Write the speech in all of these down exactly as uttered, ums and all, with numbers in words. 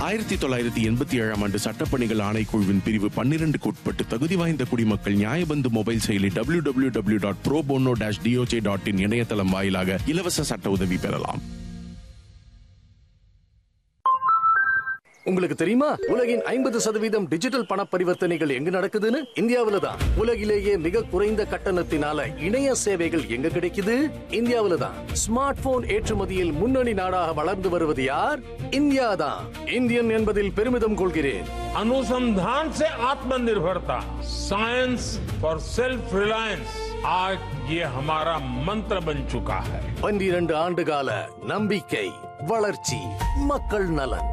ஆயிரத்தி தொள்ளாயிரத்தி எண்பத்தி ஏழாம் ஆண்டு சட்டப்பணிகள் ஆணைக்குழுவின் பிரிவு பன்னிரண்டுக்கு உட்பட்டு தகுதி வாய்ந்த குடிமக்கள் நியாயபந்து மொபைல் செயலி W W W dot bro போனோ டாஷ் டிஓஜே டாட் இன் இணையதளம் வாயிலாக இலவச சட்ட உதவி பெறலாம். உங்களுக்கு தெரியுமா, உலகின் ஐம்பது சதவீதம் டிஜிட்டல் பண பரிவர்த்தனைகள் எங்க நடக்குதுன்னு? இந்தியாவில தான். உலகிலேயே மிக குறைந்த கட்டணத்தினால இணைய சேவைகள் எங்க கிடைக்குது? இந்தியாவில தான். ஸ்மார்ட் போன் ஏற்றுமதியில் முன்னணி நாடாக வளர்ந்து வருவது யார்? இந்தியா தான். இந்தியன் என்பதில் பெருமிதம் கொள்கிறேன். अनुसंधान से आत्मनिर्भरता, साइंस फॉर सेल्फ रिलायंस, आज ये हमारा मंत्र बन चुका है. பன்னிரண்டு ஆண்டு கால நம்பிக்கை, வளர்ச்சி, மக்கள் நலன்.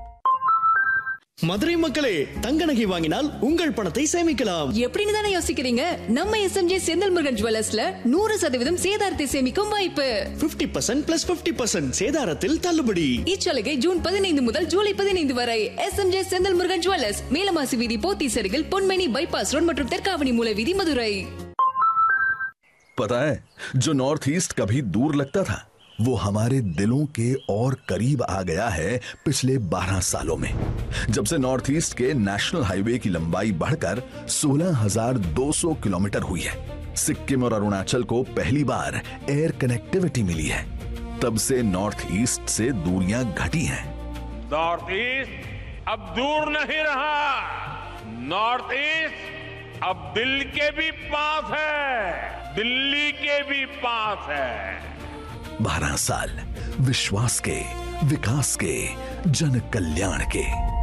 மதுரை மக்களே, தங்க நகை வாங்கினால் உங்கள் பணத்தை சேமிக்கலாம். எப்படின்னு தானே யோசிக்கிறீங்க? நம்ம எஸ்எம்ஜே செந்தில் முருகன் ஜுவல்லர்ஸ்ல நூறு சதவீதம் சேதாரத்தை சேமிக்கும் வாய்ப்பு. Fifty percent plus fifty percent சேதாரத்தில் தள்ளுபடி. இச்சலுகை ஜூன் பதினைந்து முதல் ஜூலை பதினைந்து வரை. எஸ்எம்ஜே செந்தில் முருகன் ஜுவல்லர்ஸ், மேலமாசி வீதி, போத்தீஸ் அருகில், பொன்மேனி பைபாஸ் ரோட் மற்றும் தெற்காவணி மூல வீதி, மதுரை. पता है, जो नॉर्थ ईस्ट कभी दूर लगता था वो हमारे दिलों के और करीब आ गया है पिछले बारह सालों में, जब से नॉर्थ ईस्ट के नेशनल हाईवे की लंबाई बढ़कर सोलह हज़ार दो सौ किलोमीटर हुई है। सिक्किम और अरुणाचल को पहली बार एयर कनेक्टिविटी मिली है, तब से नॉर्थ ईस्ट से दूरियां घटी हैं। नॉर्थ ईस्ट अब दूर नहीं रहा, नॉर्थ ईस्ट अब दिल के भी पास है, दिल्ली के भी पास है। बारह साल विश्वास के, विकास के, जन कल्याण के।